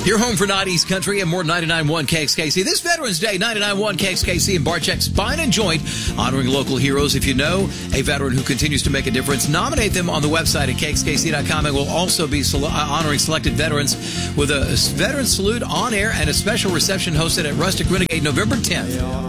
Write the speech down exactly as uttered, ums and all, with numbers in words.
Your home for nineties country and more ninety-nine point one K X K C. This Veterans Day, ninety-nine point one K X K C and Barcheck Spine and Joint, honoring local heroes. If you know a veteran who continues to make a difference, nominate them on the website at K X K C dot com, and we'll also be sele- honoring selected veterans with a veteran salute on air and a special reception hosted at Rustic Renegade November tenth.